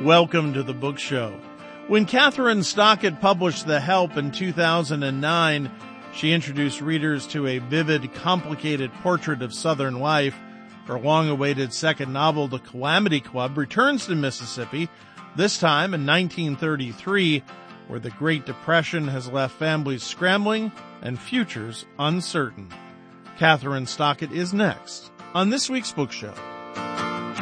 Welcome to the Book Show. When Kathryn Stockett published The Help in 2009, she introduced readers to a vivid, complicated portrait of Southern life. Her long-awaited second novel, The Calamity Club, returns to Mississippi, this time in 1933, where the Great Depression has left families scrambling and futures uncertain. Kathryn Stockett is next on this week's Book Show.